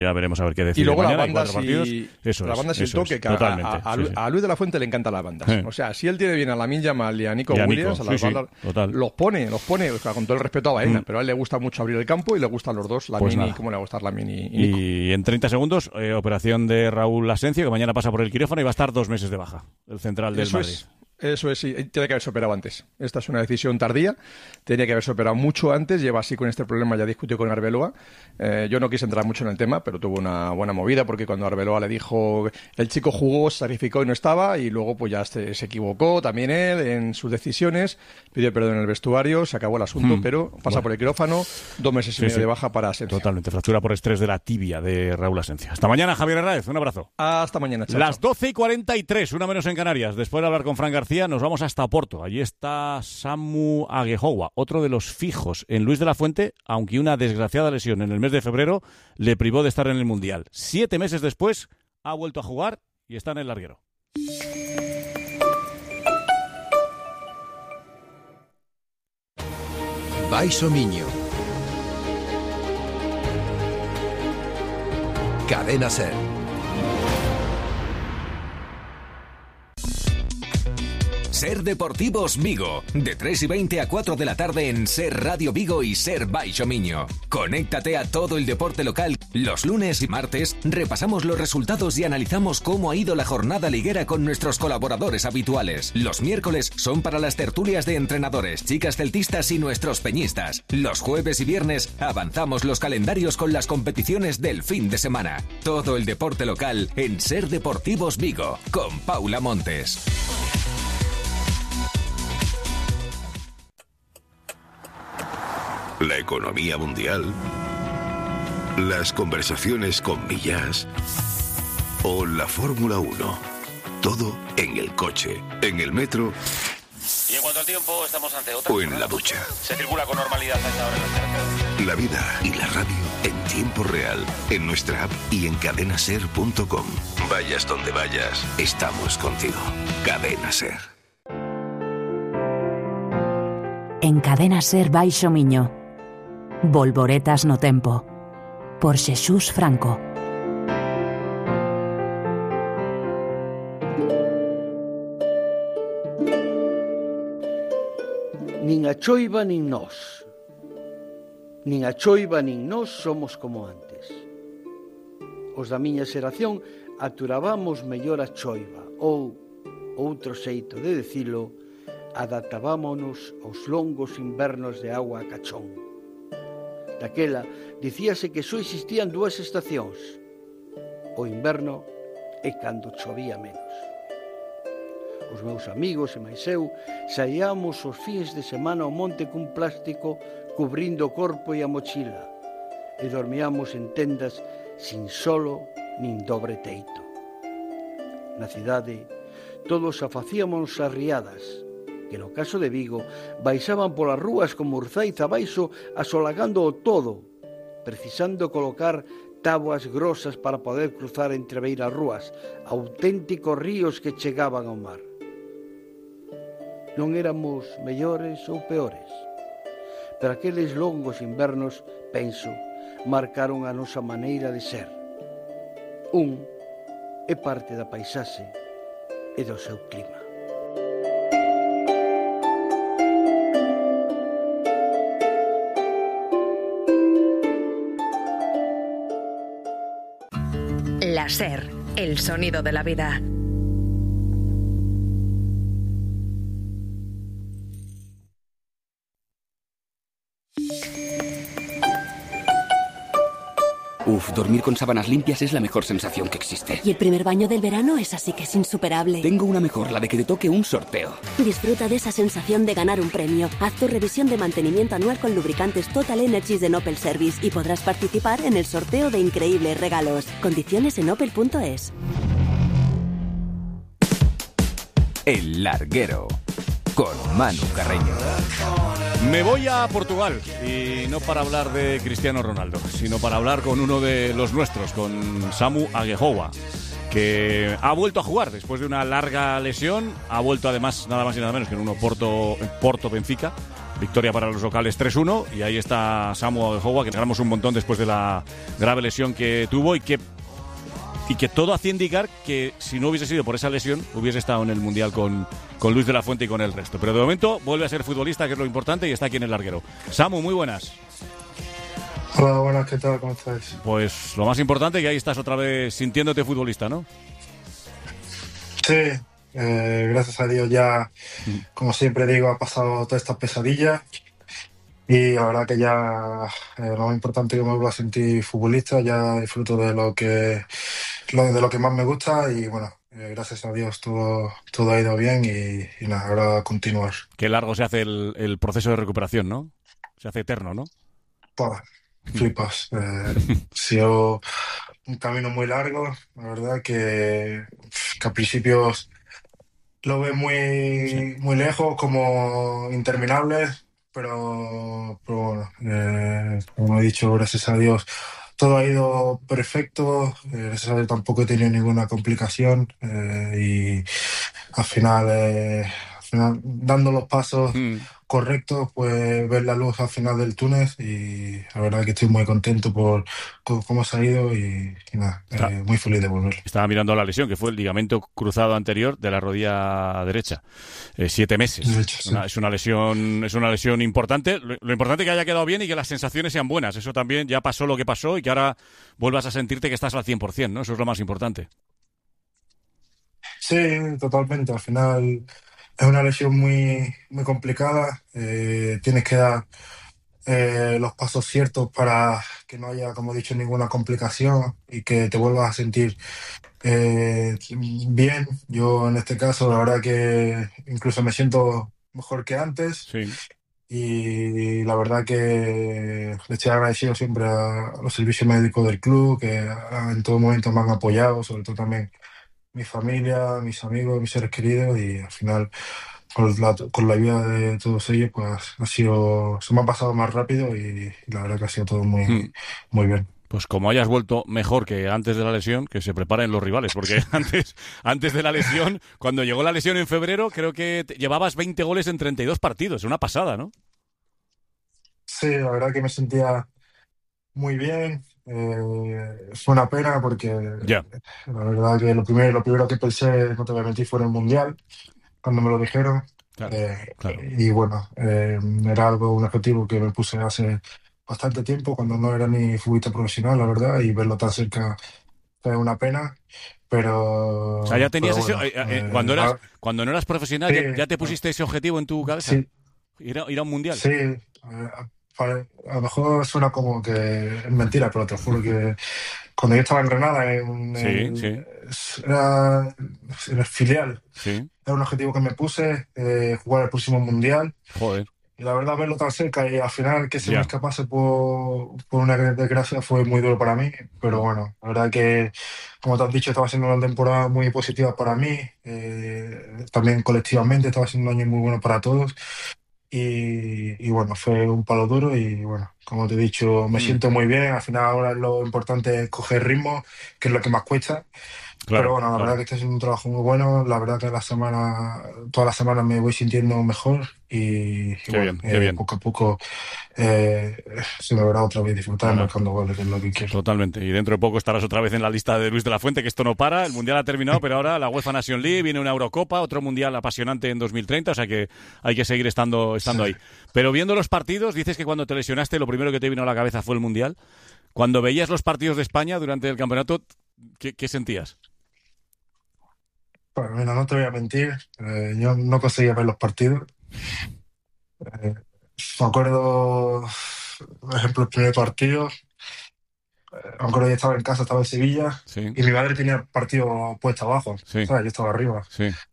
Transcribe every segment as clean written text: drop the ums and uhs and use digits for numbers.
Ya veremos a ver qué decide. Y luego mañana, las bandas la banda sin toque, que a Luis de la Fuente le encantan las bandas. O sea, si él tiene bien a Lamine Yamal y a Nico Williams, a las bandas, los pone, o sea, con todo el respeto a Baena, pero a él le gusta mucho abrir el campo y le gustan los dos, Lamine y cómo le va a gustar Lamine y Nico. Y en 30 segundos, operación de Raúl Asencio, que mañana pasa por el quirófano y va a estar 2 meses de baja, el central del Madrid. Eso es, sí, tiene que haberse operado antes. Esta es una decisión tardía, tenía que haberse operado mucho antes, lleva así con este problema, ya discutió con Arbeloa. Yo no quise entrar mucho en el tema, pero tuvo una buena movida, porque cuando Arbeloa le dijo, el chico jugó, se sacrificó y no estaba, y luego pues ya se equivocó también él en sus decisiones, pidió perdón en el vestuario, se acabó el asunto, pero pasa por el quirófano, 2 meses y medio de baja para Asencio. Totalmente, fractura por estrés de la tibia de Raúl Asencio. Hasta mañana, Javier Herráez, un abrazo. Hasta mañana, chao. Las 12:43, una menos en Canarias. Después de hablar con Fran García, nos vamos hasta Oporto. Allí está Samu Agehowa, otro de los fijos en Luis de la Fuente, aunque una desgraciada lesión en el mes de febrero le privó de estar en el Mundial. 7 meses después ha vuelto a jugar y está en el larguero. Baixo Miño. Cadena SER. SER Deportivos Vigo, de 3:20 a 4 de la tarde en SER Radio Vigo y SER Baixo Miño. Conéctate a todo el deporte local. Los lunes y martes repasamos los resultados y analizamos cómo ha ido la jornada liguera con nuestros colaboradores habituales. Los miércoles son para las tertulias de entrenadores, chicas celtistas y nuestros peñistas. Los jueves y viernes avanzamos los calendarios con las competiciones del fin de semana. Todo el deporte local en SER Deportivos Vigo, con Paula Montes. La economía mundial, las conversaciones con Millás o la Fórmula 1. Todo en el coche, en el metro y en cuanto al tiempo estamos ante otra o en la ducha. Se circula con normalidad a esta hora en las carreteras. La vida y la radio en tiempo real, en nuestra app y en cadenaser.com. Vayas donde vayas, estamos contigo. Cadena SER. En Cadena SER Baixo Miño. Volvoretas no tempo, por Xesús Franco. Nin a choiva nin nós. Nin a choiva nin nós somos como antes. Os da miña xeración aturábamos mellor a choiva, ou, outro xeito de dicilo, adaptábamos aos longos invernos de agua a cachón. Daquela, dicíase que só existían 2 estacións, o inverno e cando chovía menos. Os meus amigos e máis eu saíamos os fins de semana ao monte cun plástico cubrindo o corpo e a mochila e dormíamos en tendas sin solo nin dobre teito. Na cidade, todos afacíamos as riadas, que no caso de Vigo baixaban polas rúas como urzaiz abaixo asolagando o todo, precisando colocar táboas grosas para poder cruzar entre beiras rúas, auténticos ríos que chegaban ao mar. Non éramos mellores ou peores, pero aqueles longos invernos, penso, marcaron a nosa maneira de ser. Un é parte da paisaxe e do seu clima. La SER, el sonido de la vida. Uf, dormir con sábanas limpias es la mejor sensación que existe. Y el primer baño del verano es así que es insuperable. Tengo una mejor, la de que te toque un sorteo. Disfruta de esa sensación de ganar un premio. Haz tu revisión de mantenimiento anual con lubricantes Total Energies de Opel Service y podrás participar en el sorteo de increíbles regalos. Condiciones en opel.es. El Larguero, con Manu Carreño. Me voy a Portugal, y no para hablar de Cristiano Ronaldo, sino para hablar con uno de los nuestros, con Samu Agehowa, que ha vuelto a jugar después de una larga lesión. Ha vuelto además nada más y nada menos que en un Porto Benfica, Victoria para los locales 3-1 y ahí está Samu Agehowa, que ganamos un montón después de la grave lesión que tuvo y que todo hacía indicar que si no hubiese sido por esa lesión hubiese estado en el Mundial con Luis de la Fuente y con el resto. Pero de momento vuelve a ser futbolista, que es lo importante, y está aquí en el larguero. Samu, muy buenas. Hola, buenas, ¿qué tal? ¿Cómo estáis? Pues lo más importante, que ahí estás otra vez sintiéndote futbolista, ¿no? Sí, gracias a Dios ya, como siempre digo, ha pasado todas estas pesadillas y la verdad que ya lo más importante es que me vuelvo a sentir futbolista, ya disfruto de lo que más me gusta y bueno, gracias a Dios todo ha ido bien y nada, ahora a continuar. Qué largo se hace el proceso de recuperación, ¿no? Se hace eterno, ¿no? Pues, flipas. Ha sido un camino muy largo, la verdad que al principio lo ves muy lejos, como interminable, pero bueno, como he dicho, gracias a Dios todo ha ido perfecto, gracias a Dios tampoco he tenido ninguna complicación y al final dando los pasos correctos, pues ver la luz al final del túnel y la verdad que estoy muy contento por cómo se ha ido y nada, muy feliz de volver. Estaba mirando la lesión, que fue el ligamento cruzado anterior de la rodilla derecha. 7 meses. Sí. Es una lesión importante. Lo importante es que haya quedado bien y que las sensaciones sean buenas. Eso también, ya pasó lo que pasó y que ahora vuelvas a sentirte que estás al 100%, ¿no? Eso es lo más importante. Sí, totalmente. Al final es una lesión muy, muy complicada. Tienes que dar los pasos ciertos para que no haya, como he dicho, ninguna complicación y que te vuelvas a sentir bien. Yo en este caso, la verdad que incluso me siento mejor que antes. Sí. Y la verdad que le estoy agradecido siempre a los servicios médicos del club, que en todo momento me han apoyado, sobre todo también mi familia, mis amigos, mis seres queridos, y al final con la ayuda de todos ellos pues se me ha pasado más rápido y la verdad que ha sido todo muy bien. Pues como hayas vuelto mejor que antes de la lesión, que se preparen los rivales, porque antes de la lesión, cuando llegó la lesión en febrero, creo que llevabas 20 goles en 32 partidos, una pasada, ¿no? Sí, la verdad que me sentía muy bien. Fue una pena porque la verdad que lo primero que pensé, no te voy a mentir, fue en el Mundial, cuando me lo dijeron. Claro. Y bueno, era un objetivo que me puse hace bastante tiempo, cuando no era ni futbolista profesional, la verdad, y verlo tan cerca fue una pena, pero... O sea, ya tenías bueno, cuando no eras profesional, sí, ya te pusiste ese objetivo en tu cabeza. Sí. Ir a un Mundial. Sí, a lo mejor suena como que es mentira, pero te juro que cuando yo estaba en Granada, era en el filial, era un objetivo que me puse, jugar el próximo Mundial. Joder. Y la verdad, verlo tan cerca y al final que se me escapase por una desgracia fue muy duro para mí. Pero bueno, la verdad que, como te has dicho, estaba siendo una temporada muy positiva para mí. También colectivamente estaba siendo un año muy bueno para todos. Y bueno, fue un palo duro y bueno, como te he dicho, me siento muy bien. Al final ahora lo importante es coger ritmo, que es lo que más cuesta. Claro, pero bueno, la verdad que está siendo un trabajo muy bueno. La verdad que todas las semanas me voy sintiendo mejor y bueno, bien. poco a poco se me verá otra vez disfrutar marcando goles, que es lo que quiero. Totalmente. Y dentro de poco estarás otra vez en la lista de Luis de la Fuente, que esto no para. El Mundial ha terminado, pero ahora la UEFA Nation League, viene una Eurocopa, otro Mundial apasionante en 2030, o sea que hay que seguir estando ahí. Pero viendo los partidos, dices que cuando te lesionaste lo primero que te vino a la cabeza fue el Mundial. Cuando veías los partidos de España durante el campeonato, ¿qué sentías? Pues mira, no te voy a mentir, yo no conseguía ver los partidos. Me acuerdo, por ejemplo, el primer partido, me acuerdo que estaba en casa, estaba en Sevilla, y mi madre tenía el partido puesto abajo, ¿sabes? Yo estaba arriba.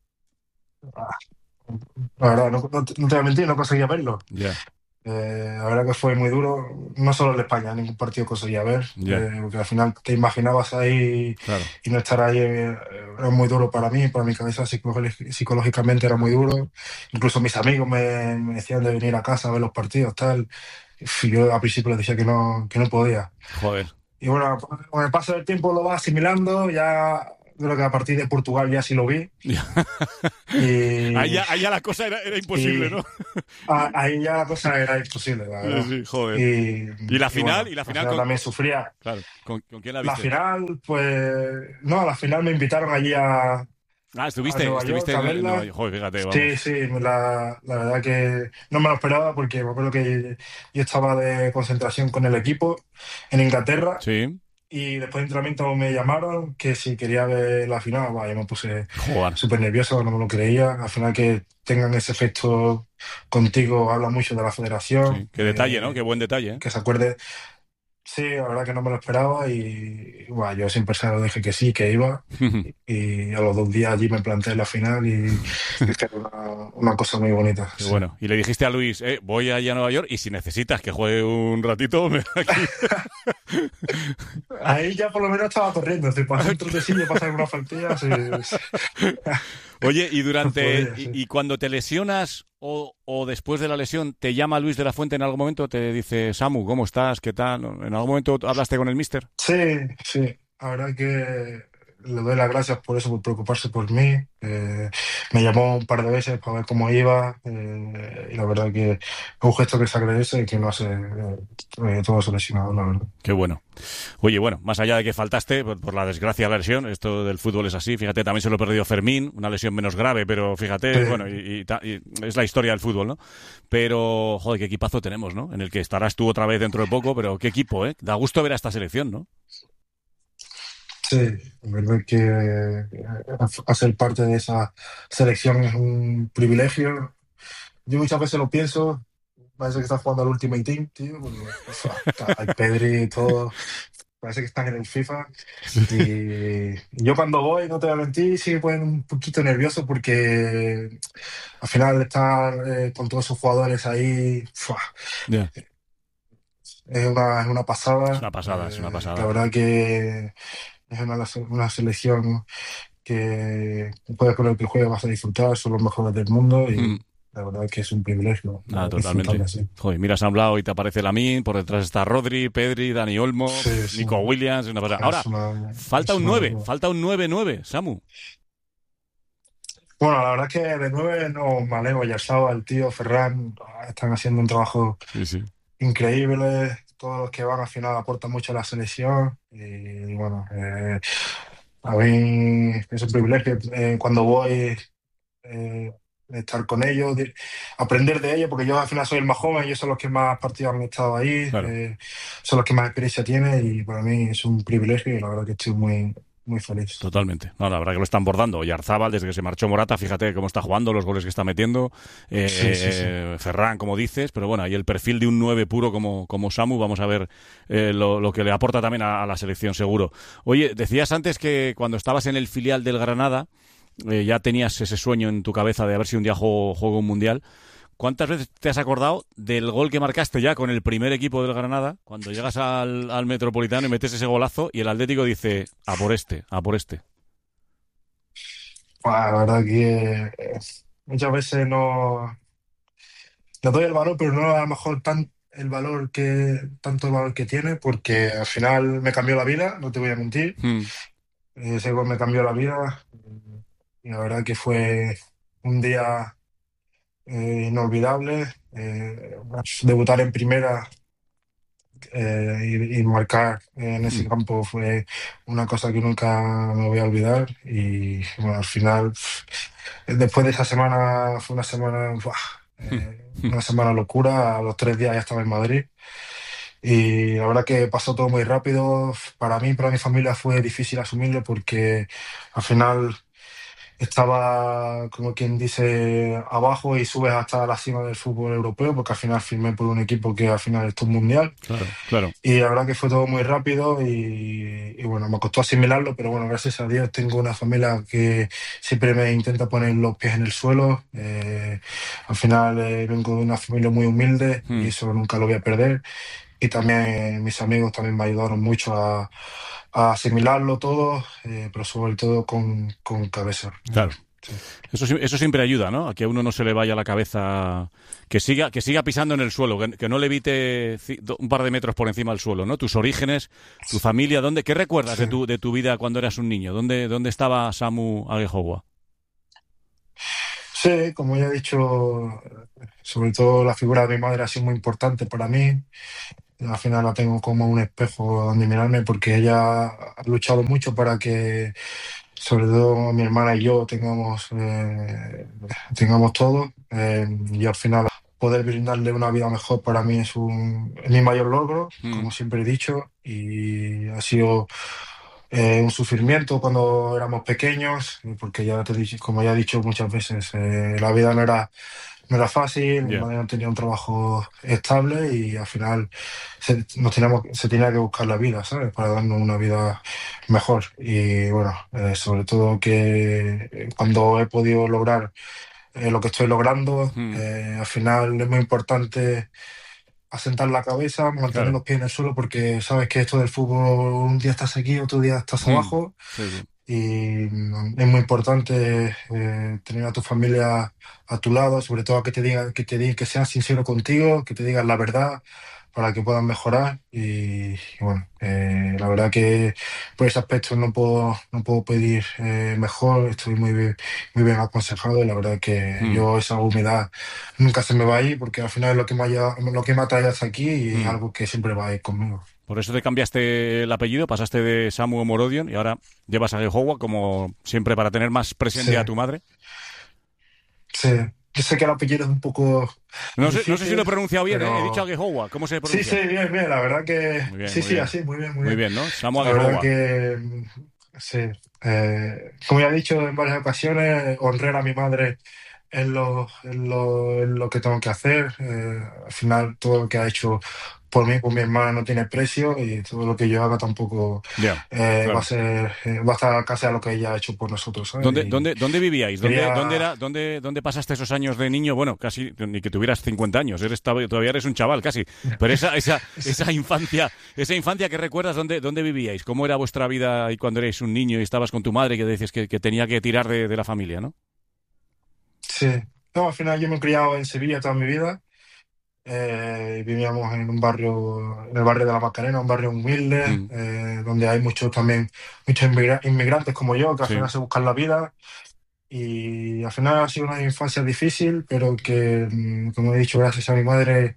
La verdad, no te voy a mentir, no conseguía verlo. La verdad que fue muy duro, no solo en España, ningún partido conseguía ver, porque al final te imaginabas ahí y no estar ahí era muy duro para mí, para mi cabeza psicológicamente era muy duro. Incluso mis amigos me decían de venir a casa a ver los partidos, tal. Y yo al principio les decía que no podía. Joder. Y bueno, con el paso del tiempo lo vas asimilando, ya creo que a partir de Portugal ya sí lo vi. Y, ahí ya la cosa era imposible, ¿no? Ahí ya la cosa era imposible, la verdad. Sí, joder. ¿Y la final? Bueno, ¿Y la final también sufría. Claro. ¿Con quién la viste? La final, pues... No, a la final me invitaron allí a... estuviste en Nueva York. Joder, fíjate, vamos. Sí, la verdad que no me lo esperaba porque me acuerdo que yo estaba de concentración con el equipo en Inglaterra. Sí. Y después de entrenamiento me llamaron que si quería ver la final. Yo me puse súper nervioso, no me lo creía. Al final que tengan ese efecto contigo habla mucho de la federación. Sí, qué detalle, ¿no? Qué buen detalle, ¿eh? Que se acuerde. Sí, la verdad que no me lo esperaba yo siempre se lo dije que sí, que iba. Y a los 2 días allí me planteé la final y era una cosa muy bonita. Sí. Bueno, y le dijiste a Luis, voy allá a Nueva York y si necesitas que juegue un ratito, me aquí. Ahí ya por lo menos estaba corriendo, para hacer un trotecillo, pasar algunas faltillas. Oye, y cuando te lesionas o después de la lesión, ¿te llama Luis de la Fuente en algún momento? ¿Te dice, Samu, ¿cómo estás? ¿Qué tal? ¿En algún momento hablaste con el míster? Sí. La verdad que le doy las gracias por eso, por preocuparse por mí. Me llamó un par de veces para ver cómo iba. Y la verdad que es un gesto que se agradece y que no hace todo seleccionado, la verdad. Qué bueno. Oye, bueno, más allá de que faltaste por la desgracia de la lesión, esto del fútbol es así, fíjate, también se lo perdió Fermín, una lesión menos grave, pero fíjate, sí. Bueno, y es la historia del fútbol, ¿no? Pero, joder, qué equipazo tenemos, ¿no? En el que estarás tú otra vez dentro de poco, pero qué equipo, ¿eh? Da gusto ver a esta selección, ¿no? Sí, la verdad que hacer parte de esa selección es un privilegio. Yo muchas veces lo pienso, parece que estás jugando al Ultimate Team, tío, porque hay Pedri y todo, parece que están en el FIFA. Y yo cuando voy, no te voy a mentir, sí me ponen un poquito nervioso porque al final estar con todos esos jugadores ahí, yeah. es una pasada. Es una pasada. La verdad que es una selección que puedes con el que juegues vas a disfrutar, son los mejores del mundo y la verdad que es un privilegio. Totalmente. Joder, miras a un lado y te aparece Lamine, por detrás está Rodri, Pedri, Dani Olmo, sí. Nico Williams, una pasada. Ahora, falta un 9-9, Samu. Bueno, la verdad es que de 9 no me alegro, Yarzaba, el tío, Ferran, están haciendo un trabajo increíble. Todos los que van al final aportan mucho a la selección y bueno, a mí es un privilegio cuando voy estar con ellos, aprender de ellos, porque yo al final soy el más joven y ellos son los que más partidos han estado ahí, claro. Son los que más experiencia tienen y para mí es un privilegio y la verdad que estoy muy feliz. Totalmente. No, la verdad que lo están bordando. Yarzábal, desde que se marchó Morata, fíjate cómo está jugando, los goles que está metiendo. Sí. Ferran, como dices, pero bueno, ahí el perfil de un 9 puro como Samu, vamos a ver lo que le aporta también a la selección, seguro. Oye, decías antes que cuando estabas en el filial del Granada, ya tenías ese sueño en tu cabeza de a ver si un día juego un mundial. ¿Cuántas veces te has acordado del gol que marcaste ya con el primer equipo del Granada, cuando llegas al Metropolitano y metes ese golazo y el Atlético dice, a por este? La verdad que muchas veces no le doy el valor, pero no a lo mejor tanto el valor que tiene, porque al final me cambió la vida, no te voy a mentir. Ese gol me cambió la vida y la verdad que fue un día inolvidable. Debutar en primera y marcar en ese campo fue una cosa que nunca me voy a olvidar y bueno, al final después de esa semana fue una semana locura. A los 3 días ya estaba en Madrid y la verdad que pasó todo muy rápido. Para mí, para mi familia fue difícil asumirlo porque al final estaba, como quien dice, abajo y subes hasta la cima del fútbol europeo, porque al final firmé por un equipo que al final es un mundial. Claro. Y la verdad que fue todo muy rápido y bueno, me costó asimilarlo, pero bueno, gracias a Dios tengo una familia que siempre me intenta poner los pies en el suelo. Al final vengo de una familia muy humilde y eso nunca lo voy a perder. Y también mis amigos también me ayudaron mucho a asimilarlo todo, pero sobre todo con cabeza. Claro. Sí. Eso siempre ayuda, ¿no? A que a uno no se le vaya la cabeza, que siga pisando en el suelo, que no levite un par de metros por encima del suelo, ¿no? Tus orígenes, tu familia, ¿qué recuerdas de tu vida cuando eras un niño? ¿Dónde estaba Samu Agejogua? Sí, como ya he dicho, sobre todo la figura de mi madre ha sido muy importante para mí. Al final la tengo como un espejo donde mirarme porque ella ha luchado mucho para que, sobre todo mi hermana y yo, tengamos todo. Y al final poder brindarle una vida mejor para mí es mi mayor logro, como siempre he dicho, y ha sido un sufrimiento cuando éramos pequeños, porque como ya he dicho muchas veces, la vida no era fácil, mi madre no tenía un trabajo estable y al final se tenía que buscar la vida, ¿sabes? Para darnos una vida mejor. Y bueno, sobre todo que cuando he podido lograr lo que estoy logrando, al final es muy importante asentar la cabeza, mantener los pies en el suelo, porque sabes que esto del fútbol un día estás aquí, otro día estás abajo. Sí. Y es muy importante tener a tu familia a tu lado, sobre todo que te digan, que sean sinceros contigo, que te digan la verdad para que puedan mejorar. Y bueno, la verdad que por ese aspecto no puedo pedir mejor. Estoy muy bien aconsejado y la verdad que yo esa humildad nunca se me va a ir porque al final es lo que me ha traído hasta aquí y es algo que siempre va a ir conmigo. Por eso te cambiaste el apellido, pasaste de Samu Morodion y ahora llevas a Agejogua como siempre para tener más presente a tu madre. Sí, yo sé que el apellido es un poco... No sé si lo he pronunciado bien, pero... He dicho Agejogua, ¿cómo se pronuncia? Sí, bien, la verdad que... Muy bien, sí, muy bien. así, muy bien. Muy bien, ¿no? Samu La Agejogua. verdad que... Sí. Como ya he dicho en varias ocasiones, honrar a mi madre es lo que tengo que hacer. Al final, todo lo que ha hecho por mí, por mi hermana, no tiene precio y todo lo que yo haga tampoco claro. va a estar casi a lo que ella ha hecho por nosotros, ¿sabes? ¿Dónde vivíais? ¿Dónde pasaste esos años de niño? Bueno, casi ni que tuvieras 50 años, todavía eres un chaval casi. Pero esa infancia que recuerdas, ¿dónde vivíais? ¿Cómo era vuestra vida ahí cuando erais un niño y estabas con tu madre que decías que tenía que tirar de la familia, ¿no? Sí. No, al final yo me he criado en Sevilla toda mi vida. Vivíamos en el barrio de la Macarena, un barrio humilde, donde hay muchos inmigrantes como yo, que al final se buscan la vida. Y al final ha sido una infancia difícil, pero que, como he dicho, gracias a mi madre,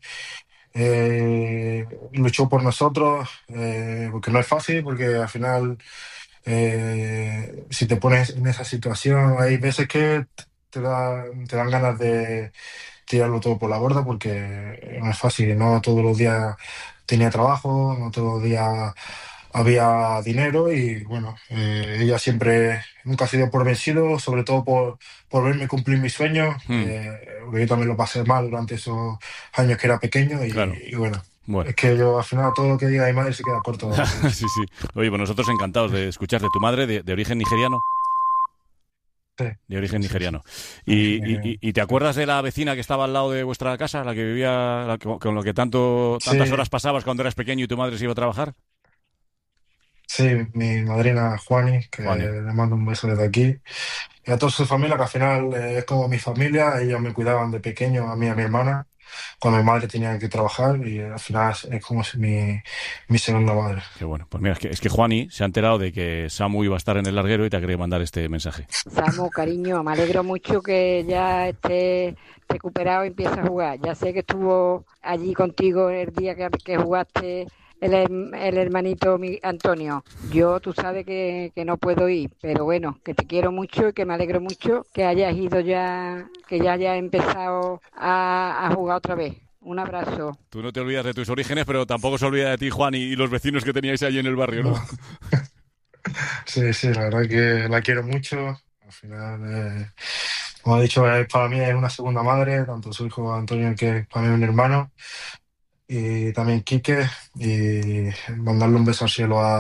luchó por nosotros, porque no es fácil, porque al final, si te pones en esa situación, hay veces que te dan ganas de tirarlo todo por la borda porque no es fácil, no todos los días tenía trabajo, no todos los días había dinero y bueno, ella nunca ha sido por vencido, sobre todo por verme cumplir mis sueños, porque yo también lo pasé mal durante esos años que era pequeño y bueno. Es que yo al final todo lo que diga mi madre se queda corto. Sí. Oye, pues nosotros encantados de escucharte. ¿Tu madre de origen nigeriano? De origen nigeriano. ¿Y te acuerdas de la vecina que estaba al lado de vuestra casa, la que vivía, con lo que tantas horas pasabas cuando eras pequeño y tu madre se iba a trabajar? Sí, mi madrina Juani, que le mando un beso desde aquí. Y a toda su familia, que al final es como mi familia, ellos me cuidaban de pequeño, a mí y a mi hermana, cuando mi madre tenía que trabajar y al final es como si mi segunda madre. Qué bueno. Pues mira, es que Juani se ha enterado de que Samu iba a estar en el larguero y te ha querido mandar este mensaje. Samu, cariño, me alegro mucho que ya esté recuperado y empiece a jugar. Ya sé que estuvo allí contigo el día que jugaste el hermanito Antonio. Tú sabes que no puedo ir, pero bueno, que te quiero mucho y que me alegro mucho que hayas ido ya, que ya hayas empezado a jugar otra vez. Un abrazo. Tú no te olvidas de tus orígenes, pero tampoco se olvida de ti, Juan, y los vecinos que teníais allí en el barrio, ¿no? Sí, la verdad que la quiero mucho. Al final, como he dicho, para mí es una segunda madre, tanto su hijo Antonio, que es para mí un hermano, y también Quique, y mandarle un beso al cielo a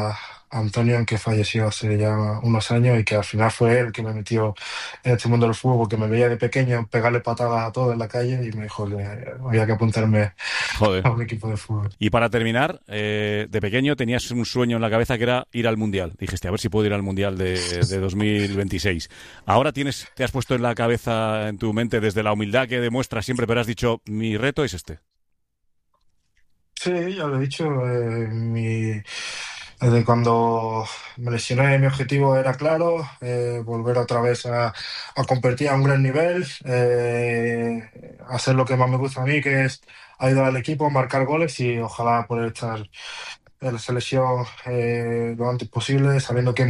Antonio, que falleció hace ya unos años y que al final fue él que me metió en este mundo del fútbol, que me veía de pequeño pegarle patadas a todos en la calle y me dijo que había que apuntarme a un equipo de fútbol. Y para terminar, de pequeño tenías un sueño en la cabeza que era ir al Mundial. Dijiste, a ver si puedo ir al Mundial de 2026. Ahora te has puesto en la cabeza, en tu mente, desde la humildad que demuestras siempre, pero has dicho, mi reto es este. Sí, ya lo he dicho. Desde cuando me lesioné, mi objetivo era claro, volver otra vez a competir a un gran nivel, hacer lo que más me gusta a mí, que es ayudar al equipo, marcar goles y ojalá poder estar en la selección lo antes posible, sabiendo que